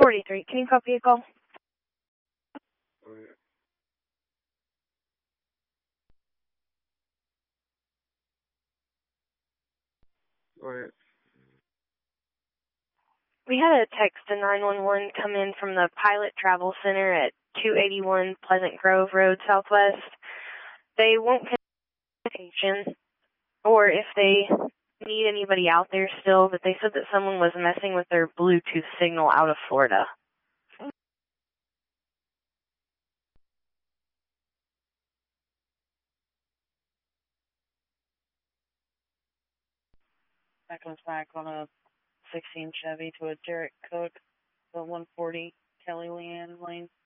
43, can you copy a call? Alright. Alright. We had a text to 911 come in from the Pilot Travel Center at 281 Pleasant Grove Road, Southwest. They won't communication, or if they need anybody out there still, but they said that someone was messing with their Bluetooth signal out of Florida. That comes back on a 16 Chevy to a Derek Cook, the 140 Kelly Leanne Lane.